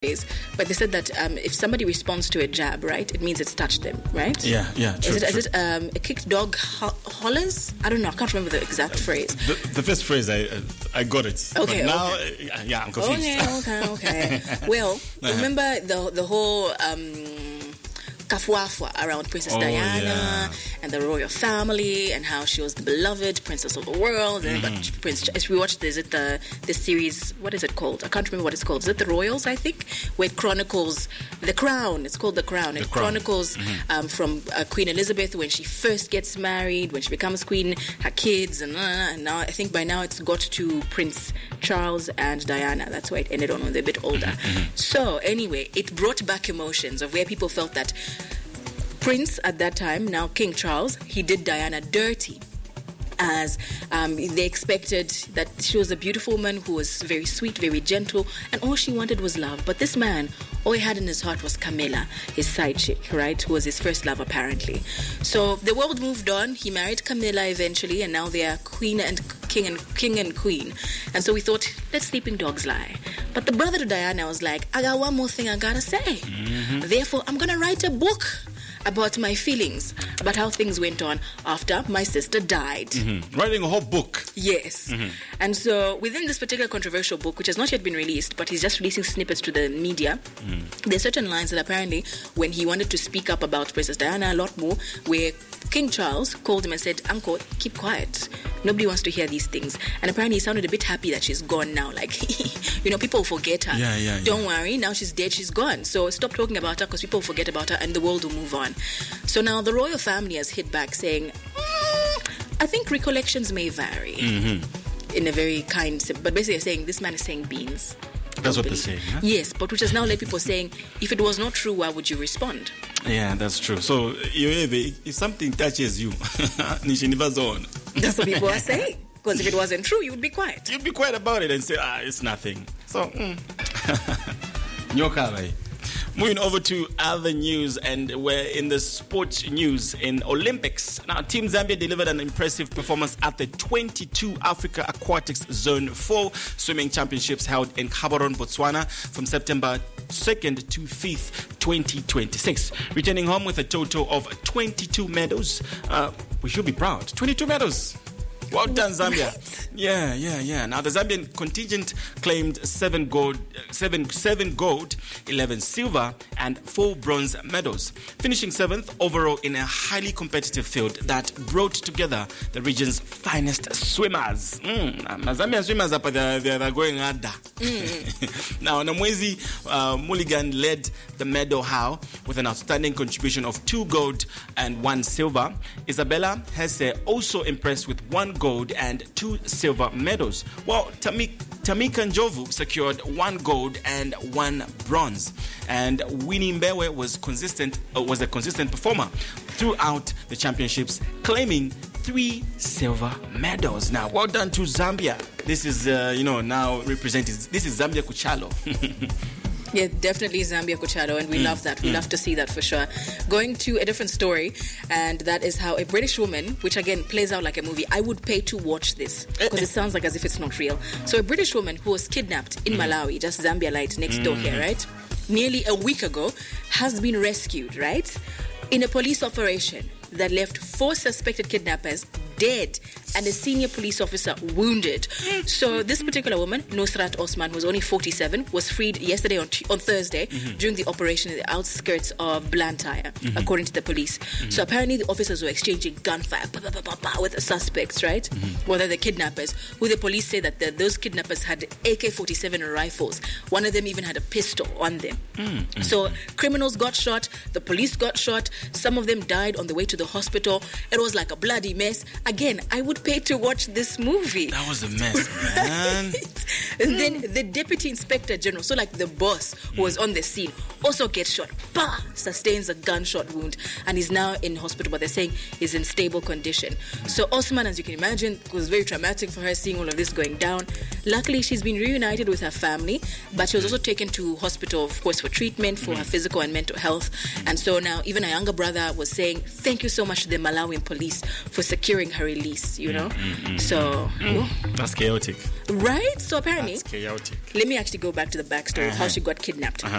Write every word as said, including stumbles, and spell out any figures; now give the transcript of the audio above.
nowadays, but they said that um, if somebody responds to a jab, right, it means it's touched them, right? Yeah, yeah, true. Is it, true. is it um, a kicked dog ho- hollers? I don't know. I can't remember the exact phrase. The, the first phrase, I uh, I got it. Okay, but now, okay. Uh, yeah, I'm confused. Okay, okay, okay. Well, Uh-huh. remember the the whole um, kafuafua around Princess Oh, Diana yeah. and the royal family and how she was the beloved princess of the world. And Mm-hmm. but Prince, if we watched, is it the the series? What is it called? I can't remember what it's called. Is it The Royals? I think, where it chronicles The Crown. It's called The Crown. The it Crown. chronicles Mm-hmm. um, from uh, Queen Elizabeth when she first gets married, when she becomes queen, her kids, and, uh, and now I think by now it's got to Prince Charles and Diana. That's why it ended on when they're a bit older. Mm-hmm. So anyway, it brought back emotions of where people felt that Prince at that time, now King Charles, he did Diana dirty. As um, they expected that she was a beautiful woman who was very sweet, very gentle, and all she wanted was love. But this man, all he had in his heart was Camilla, his side chick, right, who was his first love apparently. So the world moved on. He married Camilla eventually, and now they are queen and king and king and queen. And so we thought, let sleeping dogs lie. But the brother to Diana was like, I got one more thing I gotta say. Mm-hmm. Therefore, I'm gonna write a book about my feelings, about how things went on after my sister died. Mm-hmm. Writing a whole book. Yes. Mm-hmm. And so within this particular controversial book, which has not yet been released, but he's just releasing snippets to the media, mm. there's certain lines that apparently when he wanted to speak up about Princess Diana a lot more, where King Charles called him and said, Uncle, keep quiet. Nobody wants to hear these things. And apparently he sounded a bit happy that she's gone now. Like, you know, people forget her. Yeah, yeah, Don't yeah. worry, now she's dead, she's gone. So stop talking about her because people forget about her and the world will move on. So now the royal family has hit back saying, mm, I think recollections may vary. Mm-hmm. In a very kind, but basically they're saying this man is saying beans. That's what they're saying, huh? Yes, but which has now led people saying, if it was not true, why would you respond? Yeah, that's true. So if something touches you, that's what people are saying. Because if it wasn't true, you would be quiet. You'd be quiet about it and say, ah, it's nothing. So, mm. Nyoka, moving over to other news, and we're in the sports news in Olympics. Now, Team Zambia delivered an impressive performance at the twenty-two Africa Aquatics Zone four Swimming Championships held in Gaborone, Botswana from September second to fifth, twenty twenty-six. Returning home with a total of twenty-two medals. Uh, we should be proud. twenty-two medals. Well done, Zambia. Yeah, yeah, yeah. Now, the Zambian contingent claimed seven gold, seven, seven gold, eleven silver, and four bronze medals, finishing seventh overall in a highly competitive field that brought together the region's finest swimmers. Mm, Zambian swimmers up there, they're going harder. Mm. Now, Namwezi uh, Mulligan led the medal haul with an outstanding contribution of two gold and one silver. Isabella Hesse also impressed with one gold and two silver medals, while Tamik, Tamika Njovu secured one gold and one bronze. And Winnie Mbewe was consistent uh, was a consistent performer throughout the championships, claiming three silver medals. Now, well done to Zambia. This is uh, you know now represented. This is Zambia Kuchalo. Yeah, definitely Zambia Kuchalo, and we mm. love that. We mm. love to see that for sure. Going to a different story, and that is how a British woman, which again plays out like a movie, I would pay to watch this because it sounds like as if it's not real. So a British woman who was kidnapped in mm. Malawi, just Zambia light next mm. door here, right? Nearly a week ago, has been rescued, right? In a police operation that left four suspected kidnappers dead and a senior police officer wounded. So this particular woman, Nusrat Osman, who's only forty-seven, was freed yesterday on t- on Thursday mm-hmm. during the operation in the outskirts of Blantyre, mm-hmm. according to the police. Mm-hmm. So apparently the officers were exchanging gunfire bah, bah, bah, bah, bah, with the suspects, right? Mm-hmm. Well, they're the kidnappers, who the police say that the, those kidnappers had A K forty-seven rifles. One of them even had a pistol on them. Mm-hmm. So criminals got shot, the police got shot, some of them died on the way to the hospital. It was like a bloody mess. Again, I would pay to watch this movie. That was a mess, man. And then the deputy inspector general, so like the boss who was on the scene, also gets shot. Bah! Sustains a gunshot wound and is now in hospital, but they're saying he's in stable condition. So Osman, as you can imagine, it was very traumatic for her seeing all of this going down. Luckily, she's been reunited with her family, but she was also taken to hospital, of course, for treatment for her physical and mental health. And so now even her younger brother was saying, thank you so much to the Malawian police for securing her release, you know? Mm-hmm. So... Mm. That's chaotic. Right? So apparently... That's chaotic. Let me actually go back to the backstory uh-huh. of how she got kidnapped. Uh-huh.